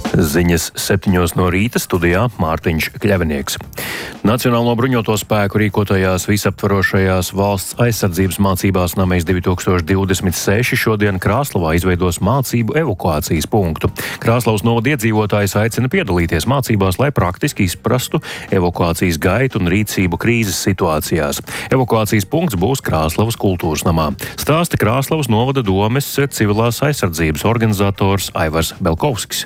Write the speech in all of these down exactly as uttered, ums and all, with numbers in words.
Ziņas septiņos no rīta, studijā Mārtiņš Kļavinieks. Nacionālo bruņoto spēku rīkotajās visaptvarošajās valsts aizsardzības mācībās Namejas divi tūkstoši divdesmit seši šodien Krāslavā izveidos mācību evakuācijas punktu. Krāslavas novada iedzīvotājs aicina piedalīties mācībās, lai praktiski izprastu evakuācijas gaitu un rīcību krīzes situācijās. Evakuācijas punkts būs Krāslavas kultūras namā. Stāsta Krāslavas novada domes civilās aizsardzības organizators Aivars Belkovskis.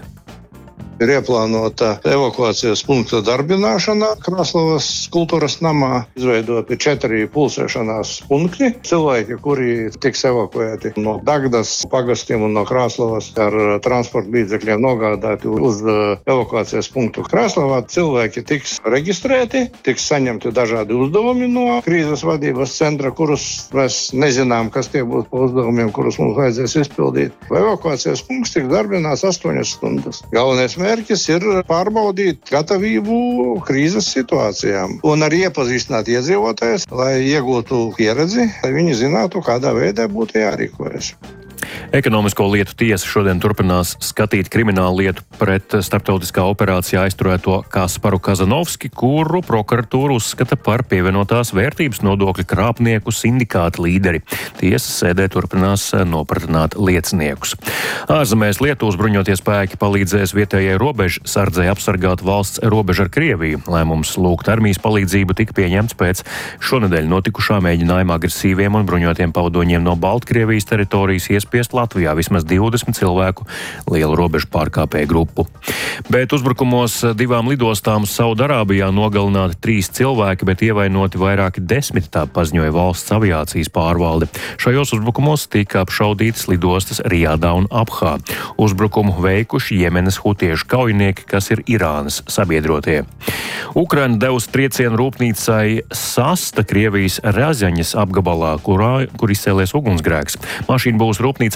Ir ieplānota evakuācijas punkta darbināšana Krāslavas kultūras namā. Izveidoti četri pulsēšanās punkti. Cilvēki, kuri tiks evakuēti no Dagdas pagastiem un no Krāslavas ar transporta līdzekļiem nogādāti uz evakuācijas punktu Krāslavā. Cilvēki tiks reģistrēti, tiks saņemti dažādi uzdevumi no krīzes vadības centra, kurus mēs nezinām, kas tie būs pa uzdevumiem, kurus mums vajadzēs izpildīt. Evakuācijas punkts tiks darbināts astoņas stundas. Galvenais mērķis ir pārbaudīt gatavību krīzes situācijām un arī iepazīstināt iedzīvotājus, lai iegūtu pieredzi, lai viņi zinātu, kādā veidā būtu jārīkojas. Ekonomisko lietu tiesa šodien turpinās skatīt kriminālu lietu pret starptautiskā operācijā aizturēto Kasparu Kazanovski, kuru prokuratūra uzskata par pievienotās vērtības nodokļu krāpnieku sindikāta līderi. Tiesas sēdē turpinās nopratināt lieciniekus. Ārzemēs Lietuvas bruņotie spēki palīdzēs vietējai robežsardzei apsargāt valsts robežu ar Krieviju. Lēmums lūgt armijas palīdzību tika pieņemts pēc šonedēļ notikušā mēģinājuma agresīviem un bruņotiem pavadoņiem no Baltkrievijas teritorijas iespiest Latvijā vismaz divdesmit cilvēku lielu robežu pārkāpēju grupu. Bet uzbrukumos divām lidostām Saudarābijā nogalināti trīs cilvēki, bet ievainoti vairāki desmit, tā paziņoja valsts aviācijas pārvalde. Šajos uzbrukumos tika apšaudītas lidostas Rijadā un Abhā. Uzbrukumu veikuši Jemenas hutiešu kaujinieki, kas ir Irānas sabiedrotie. Ukraina devusi triecienu rūpnīcai Sasta Krievijas Razaņas apgabalā, kurā, kur izcēlies ugunsgrēks. Mašīna būs rūpnīcā